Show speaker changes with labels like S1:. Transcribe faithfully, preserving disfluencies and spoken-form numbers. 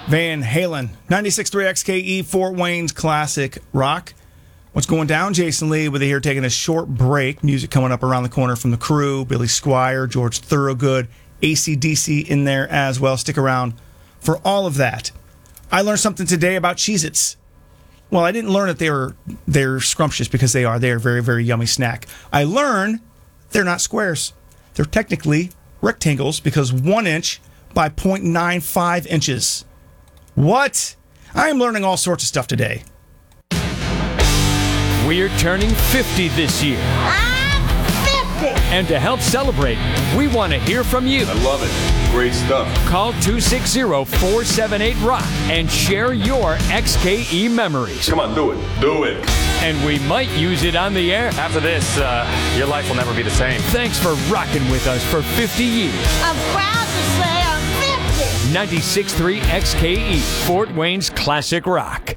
S1: Van Halen, ninety-six point three X K E, Fort Wayne's classic rock. What's going down? Jason Lee with you here taking a short break. Music coming up around the corner from the crew. Billy Squier, George Thorogood, A C D C in there as well. Stick around for all of that. I learned something today about Cheez-Its. Well, I didn't learn that they were they're scrumptious because they are. They are a very, very yummy snack. I learned they're not squares. They're technically rectangles because one inch by zero point nine five inches. What? I am learning all sorts of stuff today.
S2: We're turning fifty this year.
S3: I'm fifty!
S2: And to help celebrate, we want to hear from you.
S4: I love it. Great stuff.
S2: Call two six zero, four seven eight, ROCK and share your X K E memories.
S4: Come on, do it. Do it.
S2: And we might use it on the air.
S5: After this, uh, your life will never be the same.
S2: Thanks for rocking with us for fifty years.
S3: I'm proud to say I'm fifty!
S2: ninety-six point three X K E, Fort Wayne's classic rock.